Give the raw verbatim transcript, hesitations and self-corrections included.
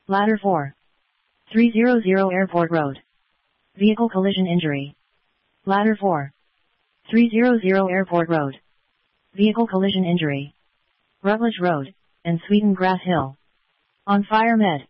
Ladder four. three hundred Airport Road. Vehicle collision injury. Ladder four. three hundred Airport Road. Vehicle collision injury. Rutledge Road, and Sweden Grass Hill. On Fire Med.